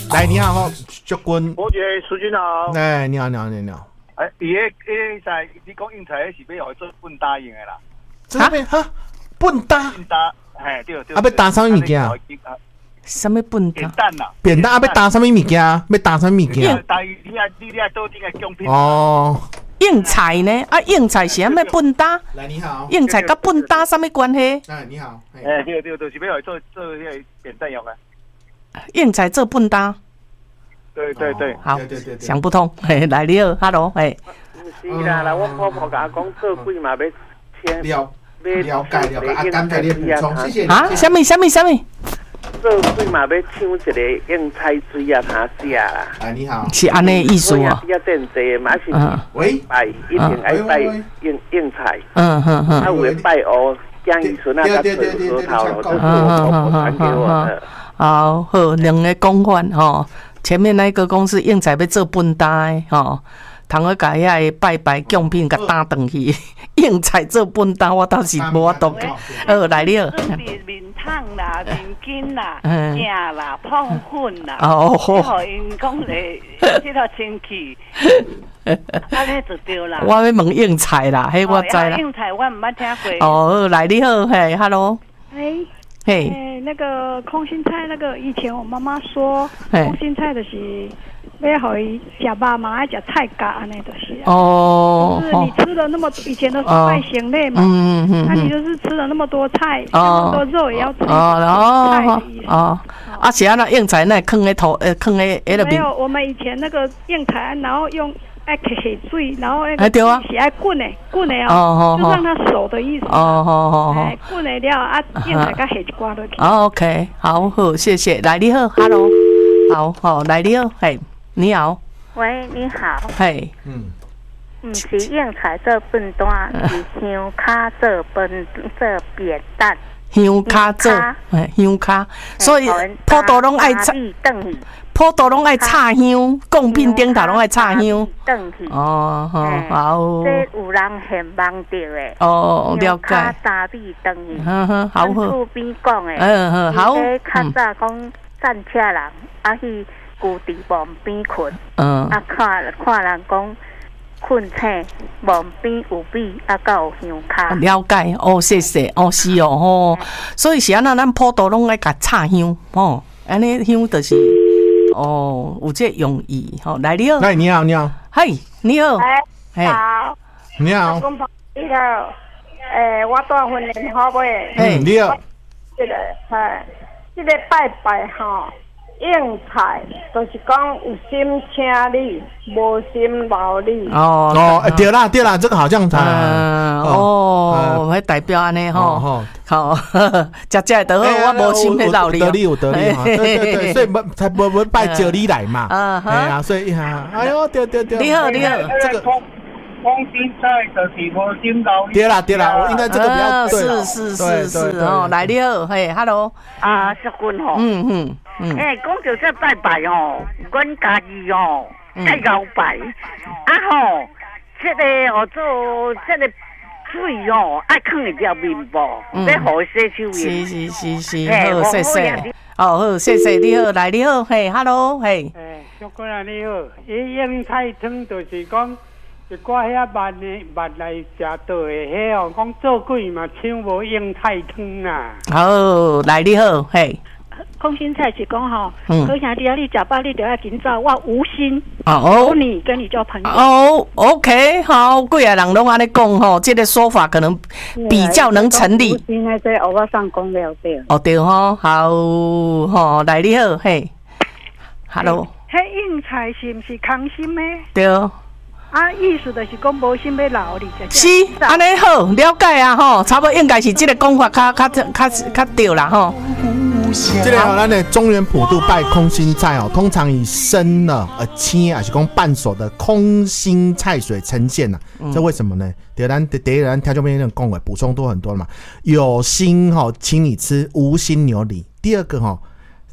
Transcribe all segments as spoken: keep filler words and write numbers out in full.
来，你好，祝君。 伯爵，苏君好。 哎，你好，你好，你好。 哎，伊个伊在你讲应材是要做笨答应的啦。 这边哈，笨答。 笨答，哎对对。 啊，要打什么物件？ 什么笨答？ 扁担啦。 扁担啊，要打什么物件？要打什么物件？ 打你你你啊做这个奖品。 哦。 应材呢？啊，应材是啥物笨答？ 来，你好。 应材甲笨答啥物关系？ 哎，你好。 哎，对对对，是要做做那个扁担用的。 应材做笨答。 对对对， 好，想不通。嘿，来你好 ，Hello， 嘿。 是啦，啦，我婆婆甲我讲做鬼嘛要签， 了了解了解，啊，感谢你补充，谢谢你。 啊，什么什么什么？ 做鬼嘛要抢一个应菜水啊，他食啦。 哎，你好。 是安尼意思啊？ 比较正济嘛是喂， 拜一定爱拜应应菜。 嗯嗯嗯。 啊，有诶拜乌江鱼笋啊，甲水核桃咯，这是我婆婆传给我的。 好好，两个讲法吼。前面那个公司应材要做笨答的吼，通去甲遐拜拜奖品甲打转去。应材做笨答，我倒是无法度。呃，来了。 面烫啦，面筋啦，正啦，碰粉啦。 哦， 好，因讲咧，这套清气。安尼就对啦。 我要问应材啦，迄我知啦。 应材我唔捌听过。 哦，来你好，嘿 ，Hello。 哎。 嘿， 欸、那个空心菜，那个以前我妈妈说，空心菜就是要互伊食肉嘛，爱食菜荚安尼就是、啊。哦。就是你吃了那么以前都是拜神类嘛，嗯嗯那你就是吃了那么多菜，哦、那么多肉也要吃哦菜的意思。 哦。啊，是啊，那应材那放在头，呃，放在那个面。 没有，我们以前那个应材，然后用。爱下水，然后那个是爱滚的，滚的哦，就让它熟的意思。 哦好好好。 滚的了啊，应材甲下一挂落去。 哦 ，OK， 好好，谢谢。来你好 ，Hello， 好好，来你好，嘿，你好。 喂，你好。 嘿， 嗯。唔是应材做笨蛋，是香卡做笨做扁担。 香卡做，哎，香卡，所以普渡拢爱插，普渡拢爱插香，贡品顶头拢爱插香。哦，好，好。 这有人现望到的。 哦，了解。 香卡三米长去。 呵呵，好好。 厝边讲的。 嗯嗯，好。 这较早讲战车人，啊去旧地旁边困。 嗯。 啊看看人讲。困醒，旁边有米，啊，甲有香卡。 了解哦，谢谢哦，是哦吼，所以是安那，咱普渡拢爱甲插香吼，安尼香就是哦，有这用意吼。来你好， 来你好，你好， 嗨，你好， 哎，好， 你好， 公婆，你好，诶，我带婚姻好不？ 嗯，你好， 这个，哎，这个拜拜吼。应材就是讲有心请你，无心劳你。 哦哦，对啦对啦，这个好像他哦，迄代表安尼吼，好，食食得好，我无心去劳你。 得力有得力哈，对对对，所以不才不不拜叫你来嘛。啊，哎呀，所以哈，哎呦，对对对。 你好你好， 这个空心菜就是无心劳力。 对啦对啦，我应该这个比较对。 是是是是哦，来你好，嘿 ，Hello。 啊，淑君吼。 嗯嗯。 诶，讲到这拜拜哦，阮家己哦爱摇摆，啊吼，这个哦做这个水哦爱放一条面部，要好洗手是是是是，好谢谢，哦好谢谢你好，来你好，嘿 ，Hello， 嘿。 诶，淑君啊你好，伊应菜汤就是讲一寡遐万的万来食到的迄哦，讲做鬼嘛抢无应菜汤啊。 好，来你好，嘿。 空心菜是讲吼，好兄弟啊，你食饱你就要紧走，我无心哦， 你跟你交朋友哦 ，OK， 好，贵啊人拢安尼讲吼，这个说法可能比较能成立。 无心的这我我上讲了对。 哦对吼，好吼，来你好，嘿 ，Hello。 迄应菜是毋是空心的？ 对。 啊，意思就是讲无心要劳你。 是，安尼好，了解啊吼，差不多应该是这个讲法较较较较对啦吼。 这个咱的中原普渡拜空心菜哦，通常以生的、呃青还是讲半熟的空心菜水呈现呐、啊。这为什么呢？第二，咱第一咱条件面的讲诶，补充多很多了嘛。有心哈、哦，请你吃；无心牛礼。第二个哈、哦，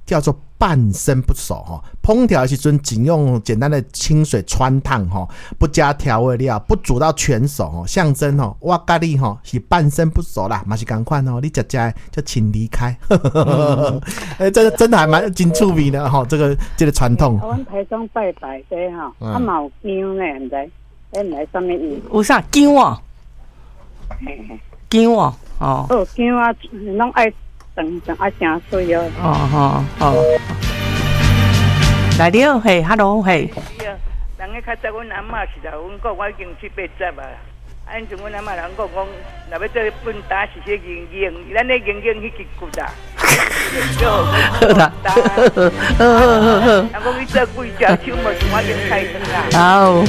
叫做半生不熟哈。烹调的时阵仅用简单的清水汆烫哈，不加调味料，不煮到全熟哦，象征哦，我跟你吼是半生不熟啦，嘛是同款哦，你吃吃就请离开。哎，这个真的还蛮真趣味的哈，这个这个传统。 我们台中拜拜的哈，啊嘛有姜呢，唔知，哎唔知什么意思？ 有啥姜啊？姜啊，哦。 哦，姜啊，拢爱长长爱成水哦。 哦哦哦。来了，嘿 ，hello， 嘿。 是啊，人个较早，阮阿嬷是啦，阮讲我已经七八十啊。啊，因阵阮阿嬷人讲讲，若要做笨打是些硬硬，咱咧硬硬迄支骨啊。好啦，好好好好。人讲你做贵只手无是我用太长啦。 好。